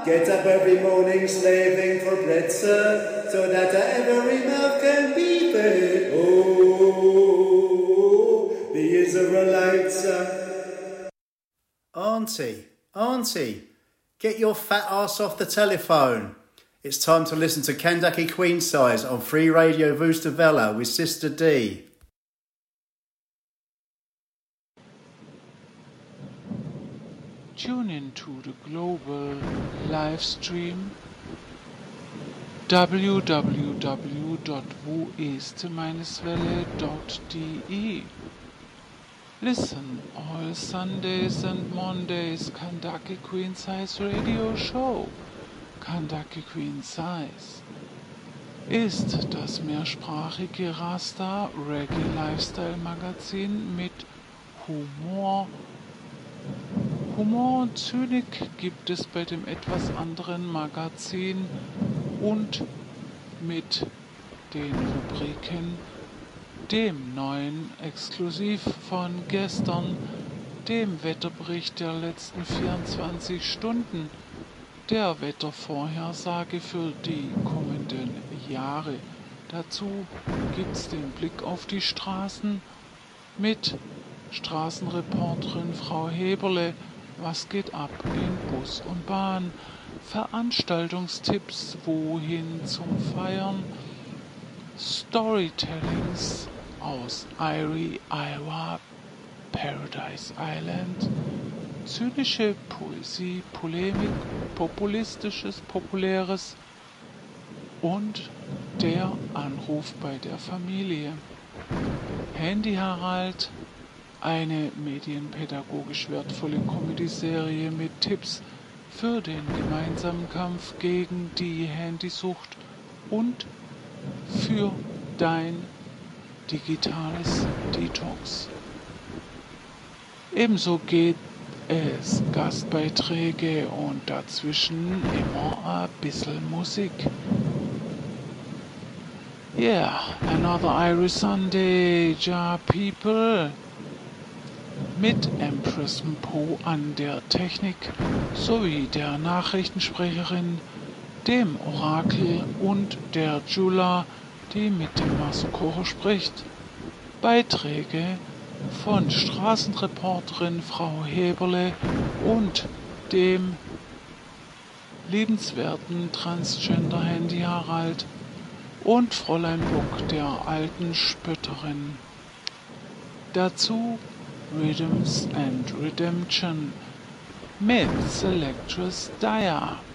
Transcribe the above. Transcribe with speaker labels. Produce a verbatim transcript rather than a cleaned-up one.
Speaker 1: gets up every morning slaving for bread, sir, so that every mouth can be fed. Oh, the Israelites, sir.
Speaker 2: Auntie, Auntie, get your fat ass off the telephone. It's time to listen to Kandaki Queen Size on Free Radio Vustavella with Sister D.
Speaker 3: Tune in to the global live stream w w w dot vueste welle dot d e. Listen all Sundays and Mondays Kandaki Queen Size Radio Show. Kandaki Queen Size ist das mehrsprachige Rasta Reggae Lifestyle Magazin mit Humor. Humor und Zynik gibt es bei dem etwas anderen Magazin und mit den Rubriken dem neuen Exklusiv von gestern, dem Wetterbericht der letzten vierundzwanzig Stunden, der Wettervorhersage für die kommenden Jahre. Dazu gibt's den Blick auf die Straßen mit Straßenreporterin Frau Heberle. Was geht ab in Bus und Bahn? Veranstaltungstipps, wohin zum Feiern? Storytellings aus Erie, Iowa, Paradise Island, zynische Poesie, Polemik, populistisches, populäres und der Anruf bei der Familie. Handy Harald, eine medienpädagogisch wertvolle Comedy-Serie mit Tipps für den gemeinsamen Kampf gegen die Handysucht und für dein digitales Detox. Ebenso geht es Gastbeiträge und dazwischen immer ein bisschen Musik. Yeah, another Irish Sunday, ja people. Mit Empress Mpo an der Technik sowie der Nachrichtensprecherin, dem Orakel und der Jula, die mit dem Masokoro spricht. Beiträge von Straßenreporterin Frau Heberle und dem liebenswerten Transgender-Handy Harald und Fräulein Buck, der alten Spötterin. Dazu Rhythms and Redemption mit Selectress Daya.